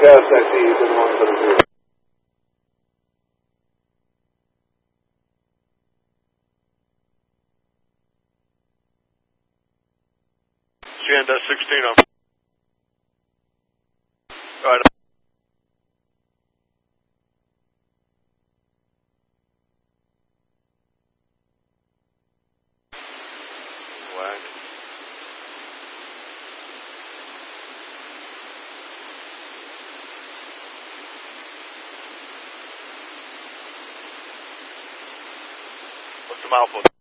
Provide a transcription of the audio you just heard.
Gas ID, the 130. CN 16 on. All right. Whack. What's the mouthful?